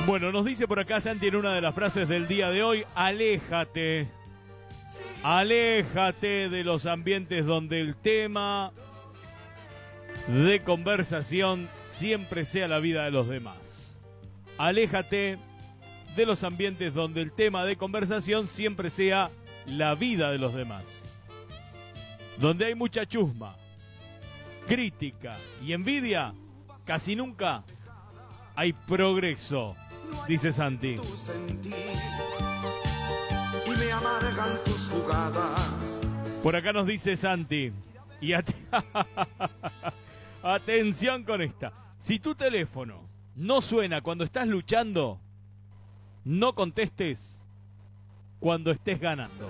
Bueno, nos dice por acá Santi en una de las frases del día de hoy: aléjate. Aléjate de los ambientes donde el tema de conversación siempre sea la vida de los demás. Aléjate de los ambientes donde el tema de conversación siempre sea la vida de los demás. Donde hay mucha chusma, crítica y envidia, casi nunca hay progreso, dice Santi. Y me amargan tus jugadas. Por acá nos dice Santi, y atención con esta: si tu teléfono no suena cuando estás luchando, no contestes cuando estés ganando.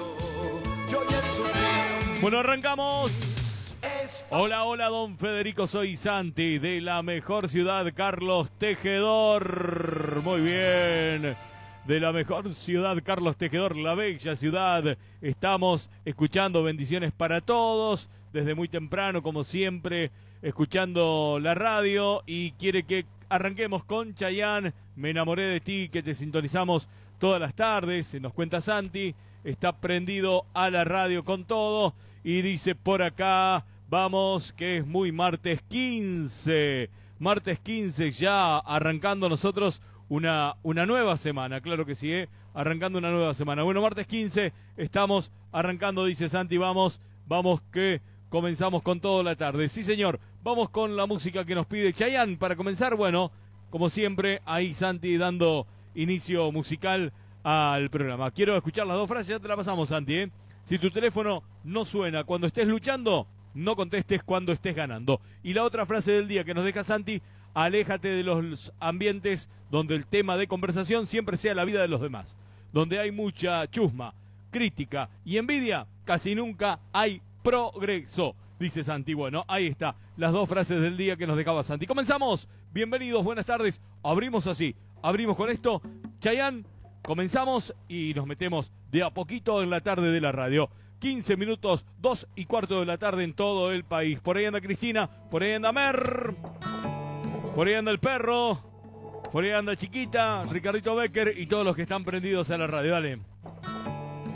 Bueno, arrancamos. Hola, hola, don Federico, soy Santi, de la mejor ciudad, Carlos Tejedor. Muy bien. De la mejor ciudad, Carlos Tejedor, la bella ciudad. Estamos escuchando bendiciones para todos, desde muy temprano, como siempre, escuchando la radio. Y quiere que arranquemos con Chayanne, Me enamoré de ti, que te sintonizamos todas las tardes. Nos cuenta Santi, está prendido a la radio con todo. Y dice por acá, vamos, que es muy martes 15. Martes 15 ya, arrancando nosotros una nueva semana, claro que sí, arrancando una nueva semana. Bueno, martes 15, estamos arrancando, dice Santi, vamos que comenzamos con toda la tarde. Sí, señor, vamos con la música que nos pide Chayanne para comenzar. Bueno, como siempre, ahí Santi dando inicio musical al programa. Quiero escuchar las dos frases, ya te la pasamos, Santi, Si tu teléfono no suena cuando estés luchando, no contestes cuando estés ganando. Y la otra frase del día que nos deja Santi: aléjate de los ambientes donde el tema de conversación siempre sea la vida de los demás. Donde hay mucha chusma, crítica y envidia, casi nunca hay progreso, dice Santi. Bueno, ahí está, las dos frases del día que nos dejaba Santi. Comenzamos, bienvenidos, buenas tardes. Abrimos así, abrimos con esto. Chayanne, comenzamos y nos metemos de a poquito en la tarde de la radio. 15 minutos, 2:15 de la tarde en todo el país. Por ahí anda Cristina, por ahí anda Mer, por ahí anda el perro, por ahí anda Chiquita, Ricardito Becker y todos los que están prendidos a la radio. Dale.